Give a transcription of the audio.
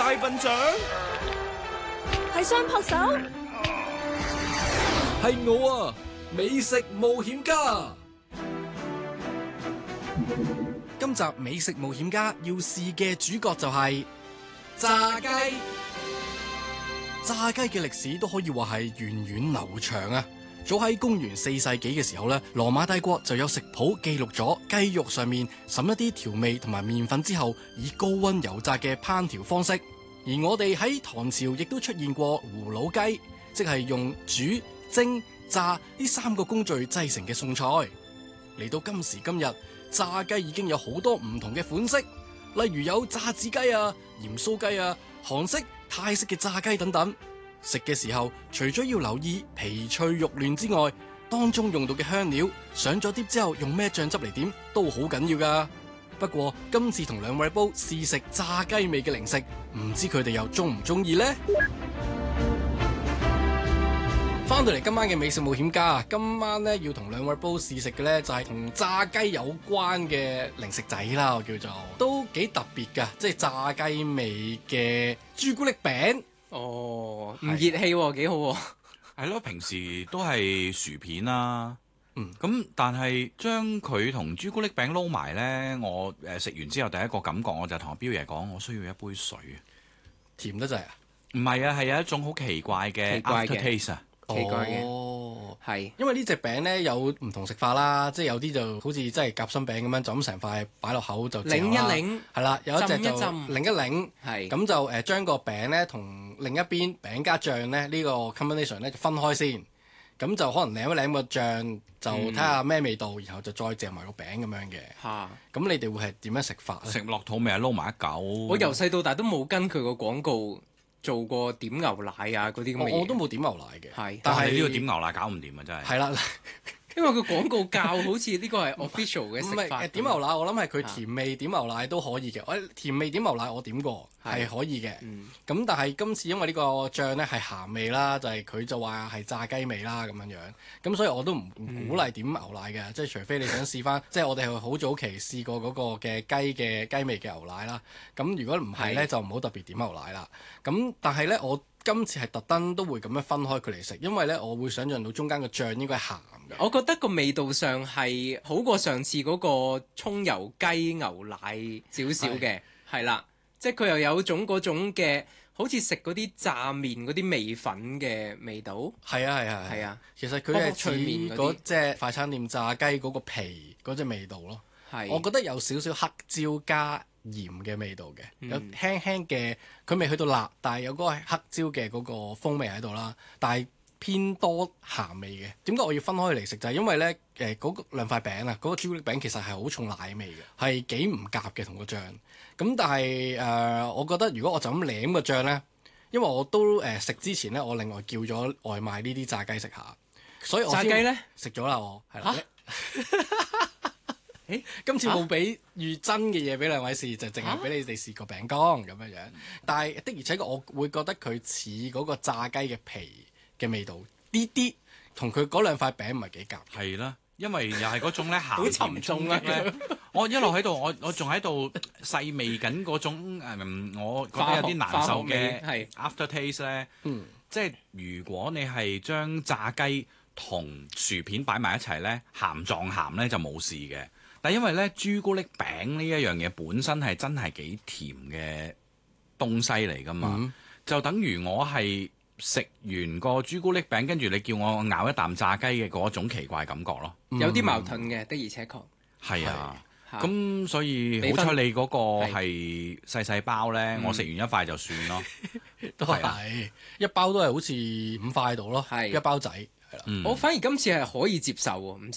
大笨象， 係相撲手， 係我啊！美食冒險家。今集美食冒險家要試嘅主角就係炸雞。炸雞嘅歷史都可以話係源遠流長啊！早喺公元4世紀嘅時候咧，羅馬帝國就有食譜記錄咗雞肉上面滲一啲調味同埋麵粉之後，以高溫油炸嘅烹調方式。而我哋喺唐朝亦都出現過葫蘆雞，即係用煮、蒸、炸呢3個工序製成嘅餸菜。嚟到今時今日，炸雞已經有好多唔同嘅款式，例如有炸子雞啊、鹽酥雞啊、韓式、泰式嘅炸雞等等。食嘅時候，除咗要留意皮脆肉嫩之外，當中用到嘅香料，上咗碟之後用咩醬汁嚟點都好緊要噶。不過今次同2位煲試食炸雞味嘅零食，唔知佢哋又中唔中意呢？翻到嚟今晚嘅美食冒險家啊，今晚咧要同2位煲試食嘅咧就係同炸雞有關嘅零食仔啦，我叫做都幾特別噶，即係炸雞味嘅朱古力餅。 哦，唔熱氣喎，幾好喎。 係咯，平時都係薯片啦。咁但係將佢同朱古力餅撈埋呢，我食完之後第一個感覺我就同阿彪爺講，我需要一杯水。 甜得滯啊？ 唔係啊，係有一種好奇怪嘅 aftertaste 啊。 奇怪嘅， 係，因為呢隻餅咧有唔同食法啦，即係有啲就好似真係夾心餅咁樣，就咁成塊擺落口就擰一擰， 係啦，有一隻就擰一擰， 係咁就將個餅咧同另一邊餅加醬咧呢個 combination 咧就分開先，咁就可能擰一擰個醬，就睇下咩味道，然後就再嚼埋個餅咁樣嘅。嚇，咁你哋會係點樣食法咧？ 食落肚味係撈埋一嚿。 我由細到大都冇跟佢個廣告做過點牛奶啊嗰啲咁嘅嘢， 我都冇點牛奶嘅， 係， 但係呢個點牛奶搞唔掂啊！真係。 係啦。 因為個廣告教好似呢個係 official 嘅食法。 點牛奶，我諗係佢甜味點牛奶都可以嘅。我甜味點牛奶我點過係可以嘅。咁但係今次因為呢個醬咧係鹹味啦，就係佢就話係炸雞味啦咁樣樣。咁所以我都唔鼓勵點牛奶嘅，即係除非你想試翻，即係我哋係好早期試過嗰個嘅雞味嘅牛奶啦。咁如果唔係咧，就唔好特別點牛奶啦。咁但係咧，我今次係特登都會咁樣分開佢嚟食，因為咧我會想像到中間個醬應該係鹹嘅。 我覺得個味道上係好過上次嗰個葱油雞牛奶少少嘅，係啦，即係佢又有種嗰種嘅，好似食嗰啲炸麵嗰啲味粉嘅味道。係啊， 其實佢係似嗰隻快餐店炸雞嗰個皮嗰隻味道咯。我覺得有少少黑椒加鹽嘅味道嘅，有輕輕嘅，佢未去到辣，但係有嗰個黑椒嘅嗰個風味喺度啦，但係偏多鹹味嘅。點解我要分開嚟食？就係因為咧嗰2塊餅啊，嗰個朱古力餅其實係好重奶味嘅，係幾唔夾嘅同個醬。咁但係我覺得如果我就咁舐個醬咧，因為我都食之前咧，我另外叫咗外賣呢啲炸雞食下，所以我炸雞咧食咗啦，我係啦。今次冇俾預真嘅嘢俾2位試，就淨係俾你哋試個餅乾咁樣樣。但係的而且確，我會覺得佢似嗰個炸雞嘅皮嘅味道啲，同佢嗰2塊餅唔係幾夾。 係啦，因為又係嗰種咧好沉重啊！ 我一路喺度，我仲喺度細味緊嗰種我覺得有啲難受嘅 aftertaste 咧。即係如果你係將炸雞同薯片擺埋一齊咧，鹹撞鹹咧就冇事嘅。但因為咧朱古力餅呢一樣嘢本身係真係幾甜嘅東西嚟㗎嘛，就等於我係食完個朱古力餅，跟住你叫我咬一啖炸雞嘅嗰種奇怪感覺咯。 有啲矛盾嘅，的而且確。 係啊，咁所以好彩你嗰個係細細包咧，我食完一塊就算咯。 都係一包都係好似5塊度咯，一包仔係啦。 我反而今次係可以接受喎，唔知